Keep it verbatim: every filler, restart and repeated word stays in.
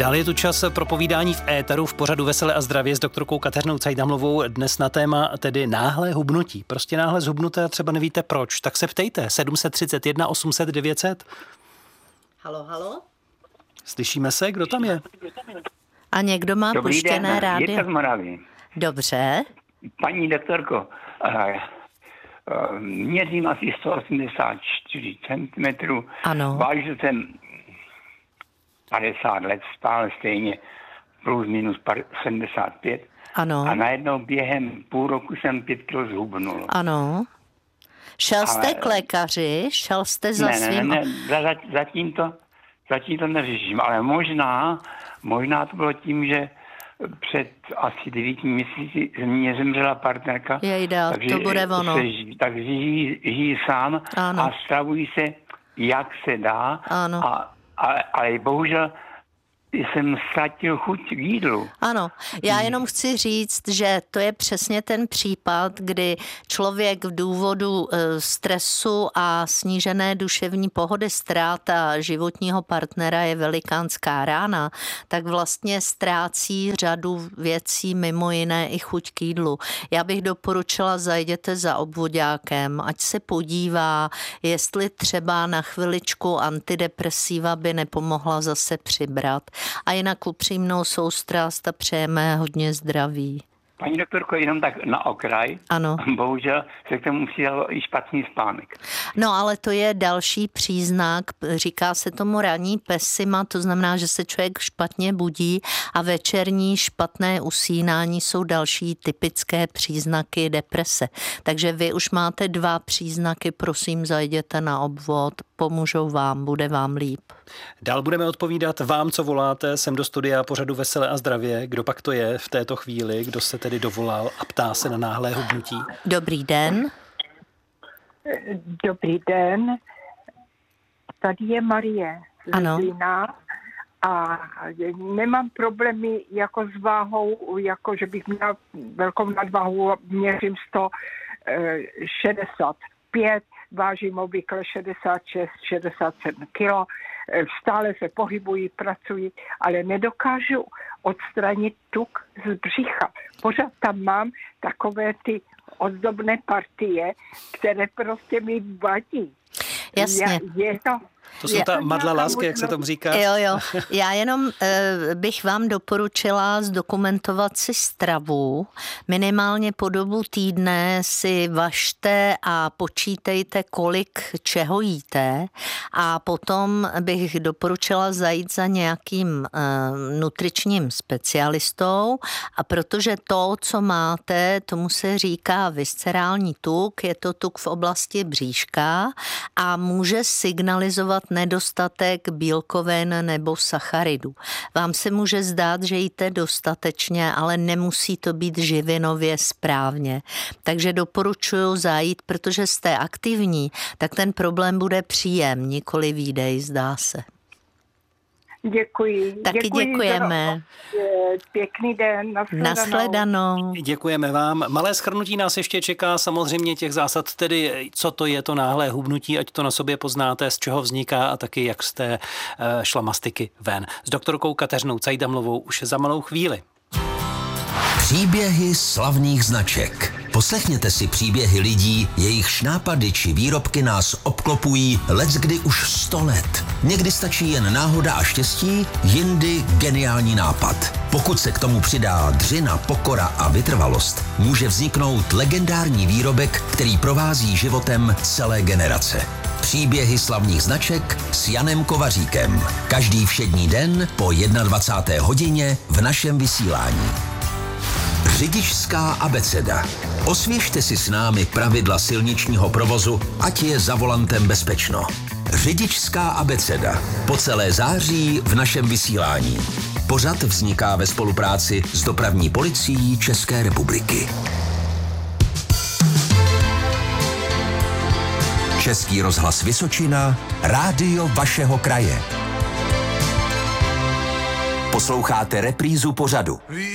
Dál je tu čas pro povídání v éteru v pořadu Veselé a zdravě s doktorkou Kateřinou Cajdamlovou. Dnes na téma tedy náhlé hubnutí. Prostě náhle zhubnuté a třeba nevíte proč. Tak se ptejte. sedm set třicet jedna osm set devět set. Halo, halo? Slyšíme se? Kdo tam je? A někdo má Dobrý puštěné den, rádio. Jirka z Moravy. Dobře. Paní doktorko, uh, uh, měřím asi sto osmdesát čtyři centimetrů. Ano. Vážil jsem padesát let, stále stejně, plus minus sedmdesát pět. Ano. A najednou během půl roku jsem pět kilo zhubnul. Ano. Šel jste Ale- k lékaři? Šel jste za Ne, ne, svým... ne, ne, za- zatím to, zatím to neřeším, ale možná, možná to bylo tím, že před asi devíti měsíci mě zemřela partnerka. Jejda, to bude ono. Se, ži- takže žijí, žijí sám Ano. a stravují se, jak se dá. Ano. A, ale, ale bohužel jsem ztratil chuť k jídlu. Ano, já jenom chci říct, že to je přesně ten případ, kdy člověk v důvodu e, stresu a snížené duševní pohody, ztráta životního partnera je velikánská rána, tak vlastně ztrácí řadu věcí, mimo jiné i chuť k jídlu. Já bych doporučila, zajděte za obvoďákem, ať se podívá, jestli třeba na chviličku antidepresiva by nepomohla zase přibrat. A jinak upřímnou soustrast a přejeme hodně zdraví. Paní doktorko, jenom tak na okraj. Ano. Bohužel se k tomu přidalo i špatný spánek. No ale to je další příznak, říká se tomu ranní pesima, to znamená, že se člověk špatně budí a večerní špatné usínání jsou další typické příznaky deprese. Takže vy už máte dva příznaky, prosím, zajděte na obvod, pomůžou vám, bude vám líp. Dál budeme odpovídat vám, co voláte sem do studia pořadu Veselé a zdravě. Kdo pak to je v této chvíli, kdo se tedy dovolal a ptá se na náhlé hubnutí? Dobrý den. Dobrý den, tady je Marie z Ano. Zlína a nemám problémy jako s váhou, jako že bych měla velkou nadváhu, měřím sto šedesát pět, vážím obvykle šedesát šest šedesát sedm kilo, stále se pohybuji, pracuji, ale nedokážu odstranit tuk z břicha. Pořád tam mám takové ty ozdobné partie, které prostě mi vadí. Jasně. Je, je to, To jsou je ta to madla nějaká lásky, jak se možnost? tomu říká. Jo, jo. Já jenom e, bych vám doporučila zdokumentovat si stravu. Minimálně po dobu týdne si važte a počítejte, kolik čeho jíte. A potom bych doporučila zajít za nějakým e, nutričním specialistou. A protože to, co máte, tomu se říká viscerální tuk, je to tuk v oblasti bříška a může signalizovat nedostatek bílkovin nebo sacharidů. Vám se může zdát, že jíte dostatečně, ale nemusí to být živinově správně. Takže doporučuji zajít, protože jste aktivní, tak ten problém bude příjem, nikoli výdej, zdá se. Děkuji. Taky děkuji děkujeme. Za, pěkný den. Nashledanou. Nashledanou. Děkujeme vám. Malé shrnutí nás ještě čeká, samozřejmě těch zásad, tedy co to je to náhlé hubnutí, ať to na sobě poznáte, z čeho vzniká a taky jak jste šlamastiky ven. S doktorkou Kateřinou Cajdamlovou už za malou chvíli. Příběhy slavných značek. Poslechněte si příběhy lidí, jejichž nápady či výrobky nás obklopují leckdy už sto let. Někdy stačí jen náhoda a štěstí, jindy geniální nápad. Pokud se k tomu přidá dřina, pokora a vytrvalost, může vzniknout legendární výrobek, který provází životem celé generace. Příběhy slavných značek s Janem Kovaříkem. Každý všední den po dvacáté jedné hodině v našem vysílání. Řidičská abeceda. Osvěžte si s námi pravidla silničního provozu, ať je za volantem bezpečno. Řidičská abeceda. Po celé září v našem vysílání. Pořad vzniká ve spolupráci s Dopravní policií České republiky. Český rozhlas Vysočina, rádio vašeho kraje. Posloucháte reprízu pořadu.